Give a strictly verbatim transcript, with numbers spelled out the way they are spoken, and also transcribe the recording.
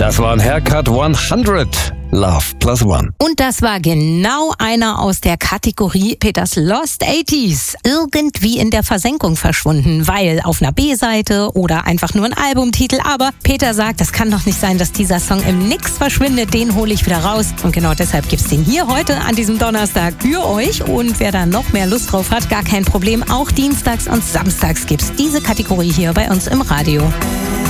Das war ein Haircut hundert. Love plus one. Und das war genau einer aus der Kategorie Peters Lost achtziger. Irgendwie in der Versenkung verschwunden, weil auf einer B-Seite oder einfach nur ein Albumtitel. Aber Peter sagt, das kann doch nicht sein, dass dieser Song im Nix verschwindet. Den hole ich wieder raus. Und genau deshalb gibt's den hier heute an diesem Donnerstag für euch. Und wer da noch mehr Lust drauf hat, gar kein Problem. Auch dienstags und samstags gibt's diese Kategorie hier bei uns im Radio.